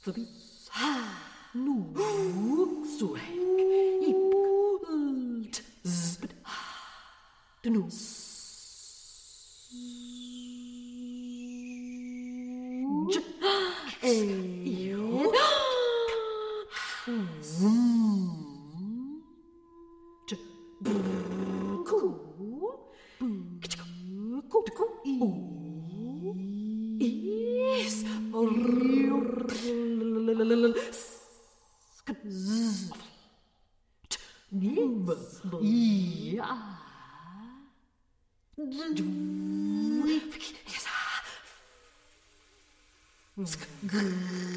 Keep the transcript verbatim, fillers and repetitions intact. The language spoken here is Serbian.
Stavi. Nu. Suek. Ipult. Zbd. Nu. J. Eo. J. Ku. Ku. Ku. Is. Nim. Ja. Sk.